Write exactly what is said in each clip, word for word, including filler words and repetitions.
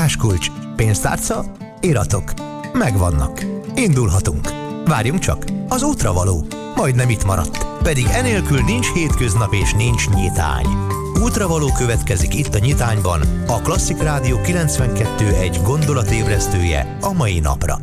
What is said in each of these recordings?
Lakáskulcs, pénztárca, iratok. Megvannak. Indulhatunk. Várjunk csak, az útra való. Majdnem itt maradt. Pedig enélkül nincs hétköznap és nincs nyitány. Útravaló következik itt a Nyitányban, a Klasszik Rádió kilencvenkettő egy gondolatébresztője a mai napra.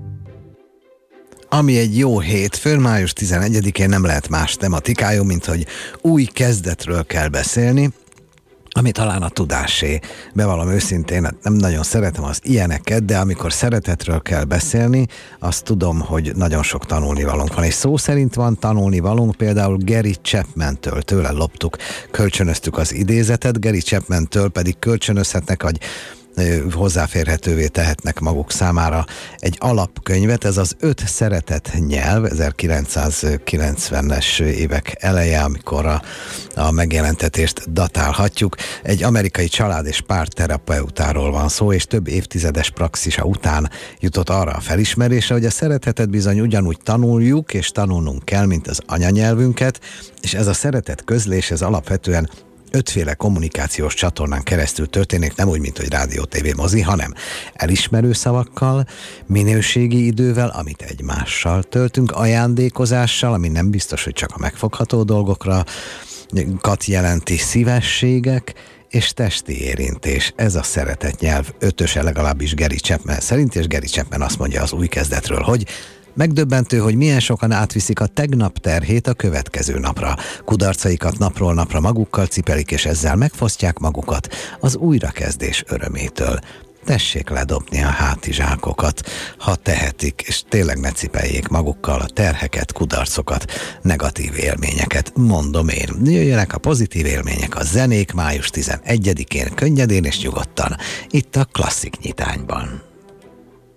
Ami egy jó hétfőn, május tizenegyedikén nem lehet más tematikája, mint hogy új kezdetről kell beszélni, ami talán a tudásé. Bevallom őszintén, nem nagyon szeretem az ilyeneket, de amikor szeretetről kell beszélni, azt tudom, hogy nagyon sok tanulnivalónk van. És szó szerint van tanulnivalónk, például Gary Chapman-től, tőle loptuk, kölcsönöztük az idézetet, Gary Chapman-től pedig kölcsönözhetnek, hogy hozzáférhetővé tehetnek maguk számára egy alapkönyvet, ez az öt szeretet nyelv, ezerkilencszázkilencvenes évek eleje, amikor a, a megjelentetést datálhatjuk. Egy amerikai család- és párterapeutáról van szó, és több évtizedes praxisa után jutott arra a felismerésre, hogy a szeretetet bizony ugyanúgy tanuljuk, és tanulnunk kell, mint az anyanyelvünket, és ez a szeretet közlés, ez alapvetően ötféle kommunikációs csatornán keresztül történik, nem úgy, mint hogy rádió, tévé, mozi, hanem elismerő szavakkal, minőségi idővel, amit egymással töltünk, ajándékozással, ami nem biztos, hogy csak a megfogható dolgokra kat jelenti, szívességek és testi érintés. Ez a szeretet nyelv ötöse, legalábbis Gary Chapman szerint, és Gary Chapman azt mondja az új kezdetről, hogy megdöbbentő, hogy milyen sokan átviszik a tegnap terhét a következő napra. Kudarcaikat napról napra magukkal cipelik, és ezzel megfosztják magukat az újrakezdés örömétől. Tessék ledobni a hátizsákokat, ha tehetik, és tényleg ne cipeljék magukkal a terheket, kudarcokat, negatív élményeket. Mondom én, jöjjenek a pozitív élmények, a zenék május tizenegyedikén könnyedén és nyugodtan, itt a Klasszik Nyitányban.